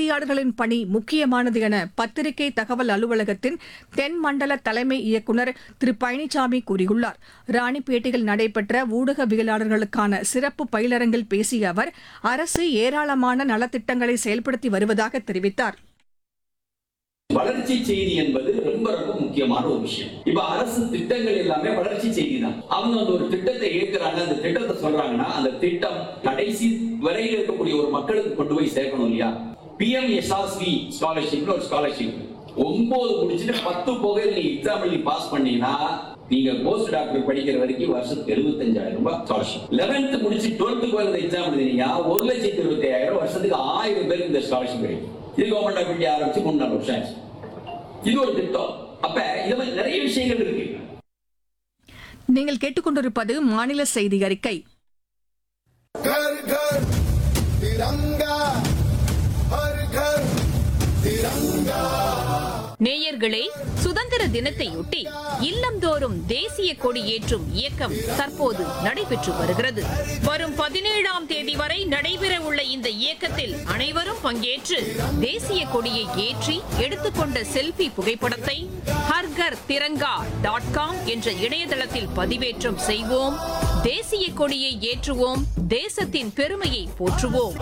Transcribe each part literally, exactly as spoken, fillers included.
செய்தியாளர்களின் பணி முக்கியமானது என பத்திரிகை தகவல் அலுவலகத்தின் தென் மண்டல தலைமை இயக்குநர் திரு பழனிசாமி கூறியுள்ளார். ராணிப்பேட்டையில் நடைபெற்ற ஊடகவியலாளர்களுக்கான சிறப்பு பயிலரங்கில் பேசிய அவர், அரசு ஏராளமான நலத்திட்டங்களை செயல்படுத்தி வருவதாக தெரிவித்தார். வளர்ச்சி செய்தி என்பது ரொம்ப ரொம்ப முக்கியமான ஒரு விஷயம். இப்ப அரசு திட்டங்கள் எல்லாமே வளர்ச்சி செய்தி தான். அவங்க அந்த ஒரு திட்டத்தை ஏற்கிறாங்க, அந்த திட்டத்தை சொல்றாங்கன்னா அந்த திட்டம் கடைசி வரையில் இருக்கக்கூடிய ஒரு மக்களுக்கு கொண்டு போய் சேர்க்கணும் இல்லையா? பிஎம் எஸ்ஆர்சி ஸ்காலர்ஷிப் ஒரு ஸ்காலர்ஷிப் ஒன்பது முடிச்சுட்டு பத்து போக நீங்க எக்ஸாம் எழுதி பாஸ் பண்ணீங்கன்னா நீங்க போஸ்ட் டாக்டர் படிக்கிற வரைக்கும் வருஷத்துக்கு எழுபத்தஞ்சாயிரம் ரூபாய் ஸ்காலர்ஷிப். லெவன்த் முடிச்சு டுவெல்த்துக்கு வந்த எக்ஸாம் எழுதினீங்க ஒரு லட்சத்தி இருபத்தி ஐயாயிரம் வருஷத்துக்கு ஆயிரம் பேருக்கு இந்த ஸ்காலர்ஷிப் கிடைக்கும். இது கவர்மெண்ட் ஆஃப் இந்தியா ஆரம்பிச்சு மூணு நாலு வருஷம் ஆச்சு. இது ஒரு திட்டம். அப்ப இது மாதிரி நிறைய விஷயங்கள் இருக்கு. நீங்கள் கேட்டுக்கொண்டிருப்பது மாநில செய்தி அறிக்கை. घर घर तिरंगा हर घर तिरंगा. நேயர்களே, சுதந்திர தினத்தையொட்டி இல்லந்தோறும் தேசிய கொடி ஏற்றும் இயக்கம் தற்போது நடைபெற்று வருகிறது. வரும் பதினேழாம் தேதி வரை நடைபெற உள்ள இந்த இயக்கத்தில் அனைவரும் பங்கேற்று தேசிய கொடியை ஏற்றி எடுத்துக்கொண்ட செல்பி புகைப்படத்தை ஹர்கர் திரங்கா டாட் காம் என்ற இணையதளத்தில் பதிவேற்றம் செய்வோம். தேசிய கொடியை ஏற்றுவோம். தேசத்தின் பெருமையை போற்றுவோம்.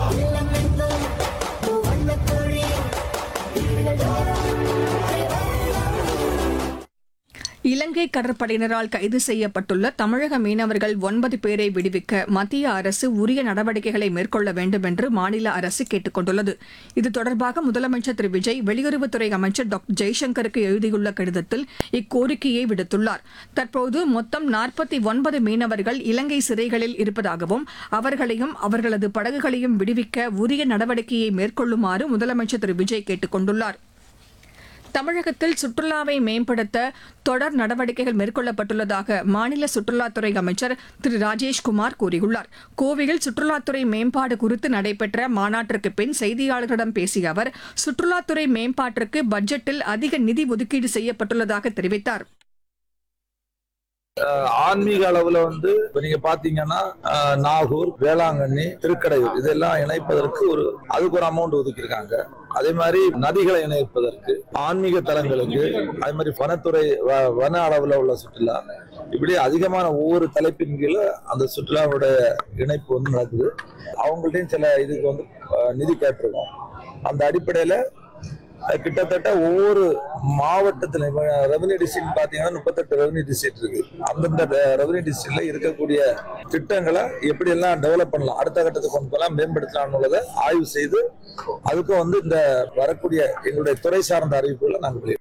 இலங்கை கடற்படையினரால் கைது செய்யப்பட்டுள்ள தமிழக மீனவர்கள் ஒன்பது பேரை விடுவிக்க மத்திய அரசு உரிய நடவடிக்கைகளை மேற்கொள்ள வேண்டும் என்று மாநில அரசு கேட்டுக் கொண்டுள்ளது. இது தொடர்பாக முதலமைச்சர் திரு விஜய் வெளியுறவுத்துறை அமைச்சர் டாக்டர் ஜெய்சங்கருக்கு எழுதியுள்ள கடிதத்தில் இக்கோரிக்கையை விடுத்துள்ளார். தற்போது மொத்தம் நாற்பத்தி ஒன்பது மீனவர்கள் இலங்கை சிறைகளில் இருப்பதாகவும் அவர்களையும் அவர்களது படகுகளையும் விடுவிக்க உரிய நடவடிக்கையை மேற்கொள்ளுமாறு முதலமைச்சர் திரு விஜய் கேட்டுக் கொண்டுள்ளார். தமிழகத்தில் சுற்றுலாவை மேம்படுத்த தொடர் நடவடிக்கைகள் மேற்கொள்ளப்பட்டுள்ளதாக மாநில சுற்றுலாத்துறை அமைச்சர் திரு ராஜேஷ்குமார் கூறியுள்ளார். கோவையில் சுற்றுலாத்துறை மேம்பாடு குறித்து நடைபெற்ற மாநாட்டிற்கு பின் செய்தியாளர்களிடம் பேசிய அவர், சுற்றுலாத்துறை மேம்பாட்டிற்கு பட்ஜெட்டில் அதிக நிதி ஒதுக்கீடு செய்யப்பட்டுள்ளதாக தெரிவித்தார். ஆன்மீக அளவுல வந்து நீங்க பாத்தீங்கன்னா நாகூர், வேளாங்கண்ணி, திருக்கடையூர் இதெல்லாம் இணைப்பதற்கு ஒரு அதுக்கு ஒரு அமௌண்ட் ஒதுக்கியிருக்காங்க. அதே மாதிரி நதிகளை இணைப்பதற்கு, ஆன்மீக தலங்களுக்கு, அதே மாதிரி வனத்துறை வன அளவுல உள்ள சுற்றுலா, இப்படி அதிகமான ஒவ்வொரு தலைப்பின் கீழே அந்த சுற்றுலாவுடைய இணைப்பு வந்து நடக்குது. அவங்கள்ட்டையும் சில இதுக்கு வந்து நிதி கேட்டிருக்கோம். அந்த அடிப்படையில கிட்டத்தட்ட ஒவ்வொரு மாவட்டத்துல ரெவன்யூ டிஸ்ட்ரிக்ட் பாத்தீங்கன்னா முப்பத்தெட்டு ரெவன்யூ டிஸ்ட்ரிக்ட் இருக்கு. அந்தந்த ரெவன்யூ டிஸ்ட்ரிக்ட்ல இருக்கக்கூடிய திட்டங்களை எப்படி எல்லாம் டெவலப் பண்ணலாம், அடுத்த கட்டத்துக்கு கொண்டு போகலாம், மேம்படுத்தலாம்னுள்ளதை ஆய்வு செய்து அதுக்கும் வந்து இந்த வரக்கூடிய எங்களுடைய துறை சார்ந்த அறிவிப்புகளை நாங்கள்.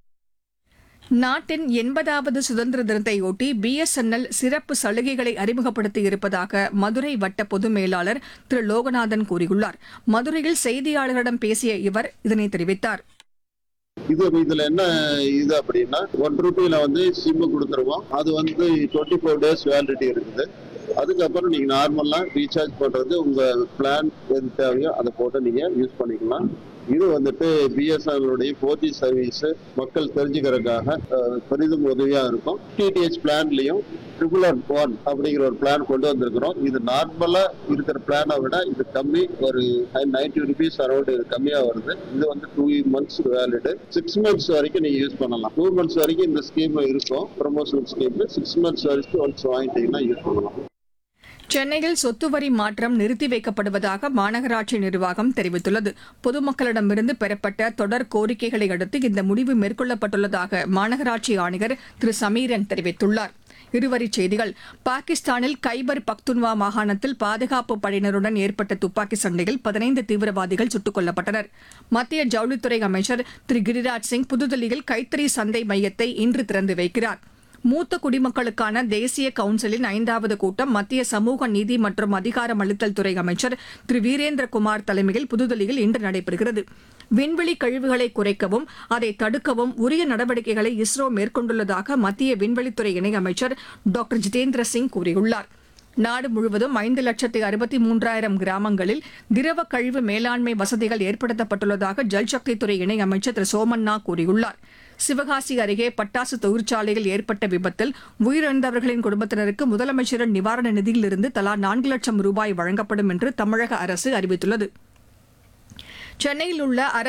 நாட்டின் எண்பதாவது சுதந்திர தினத்தையொட்டி பிஎஸ்என்எல் சிறப்பு சலுகைகளை அறிமுகப்படுத்தி இருப்பதாக மதுரை வட்ட பொது மேலாளர் திரு லோகநாதன் கூறியுள்ளார். மதுரையில் செய்தியாளர்களிடம் பேசிய இவர் இதனை தெரிவித்தார். இது இதுல என்ன இது அப்படின்னா, ஒன் ரூபியில வந்து சிம் கொடுத்துருவோம். அது வந்து டுவெண்ட்டி ஃபோர் டேஸ் வேலிடிட்டி இருக்குது. அதுக்கப்புறம் நீங்க நார்மலா ரீசார்ஜ் பண்றது உங்க பிளான் எது தேவையோ அதை போட்டு நீங்க யூஸ் பண்ணிக்கலாம். இது வந்துட்டு பிஎஸ்என்எல் ஃபோர் ஜி சர்வீஸ் மக்கள் தெரிஞ்சுக்கிறதுக்காக பெரிதும் உதவியா இருக்கும். டிடிஹெச் பிளான்லயும் ட்ரிபிள் ஒன் ஒன் அப்படிங்கிற ஒரு பிளான் கொண்டு வந்திருக்கிறோம். இது நார்மலா இருக்கிற பிளானை விட இது கம்மி, ஒரு நைன்டி ருபீஸ் அரௌண்ட் இது கம்மியா வருது. இது வந்து two months valid. Six months வரைக்கும் நீங்க யூஸ் பண்ணலாம். டூ மந்த்ஸ் வரைக்கும் இந்த ஸ்கீம் இருக்கும், ப்ரமோஷனல் ஸ்கீம். சிக்ஸ் மந்த்ஸ் வரைக்கும் ஒன்ஸ் வாங்கிட்டீங்கன்னா யூஸ் பண்ணலாம். சென்னையில் சொத்து வரி மாற்றம் நிறுத்தி வைக்கப்படுவதாக மாநகராட்சி நிர்வாகம் தெரிவித்துள்ளது. பொதுமக்களிடமிருந்து பெறப்பட்ட தொடர் கோரிக்கைகளை அடுத்து இந்த முடிவு மேற்கொள்ளப்பட்டுள்ளதாக மாநகராட்சி ஆணையர் திரு சமீரன் தெரிவித்துள்ளார். இருவரிச் செய்திகள். பாகிஸ்தானில் கைபர் பக்துன்வா மாகாணத்தில் பாதுகாப்பு படையினருடன் ஏற்பட்ட துப்பாக்கி சண்டையில் பதினைந்து தீவிரவாதிகள் சுட்டுக் கொல்லப்பட்டனர். மத்திய ஜவுளித்துறை அமைச்சர் திரு கிரிராஜ் சிங் புதுதில்லியில் கைத்தறி சந்தை மையத்தை இன்று திறந்து வைக்கிறார். மூத்த குடிமக்களுக்கான தேசிய கவுன்சிலின் ஐந்தாவது கூட்டம் மத்திய சமூக நீதி மற்றும் அதிகாரமளித்தல் துறை அமைச்சர் திரு வீரேந்திரகுமார் தலைமையில் புதுதில்லியில் இன்று நடைபெறுகிறது. விண்வெளி கழிவுகளை குறைக்கவும் அதை தடுக்கவும் உரிய நடவடிக்கைகளை இஸ்ரோ மேற்கொண்டுள்ளதாக மத்திய விண்வெளித்துறை இணையமைச்சர் டாக்டர் ஜிதேந்திர சிங் கூறியுள்ளார். நாடு முழுவதும் ஐந்து லட்சத்து அறுபத்தி மூன்றாயிரம் கிராமங்களில் திரவ கழிவு மேலாண்மை வசதிகள் ஏற்படுத்தப்பட்டுள்ளதாக ஜல்சக்தித்துறை இணையமைச்சர் திரு சோமண்ணா கூறியுள்ளார். சிவகாசி அருகே பட்டாசு தொழிற்சாலையில் ஏற்பட்ட விபத்தில் உயிரிழந்தவர்களின் குடும்பத்தினருக்கு முதலமைச்சரின் நிவாரண நிதியிலிருந்து தலா நான்கு லட்சம் ரூபாய் வழங்கப்படும் என்று தமிழக அரசு அறிவித்துள்ளது. சென்னையில் உள்ள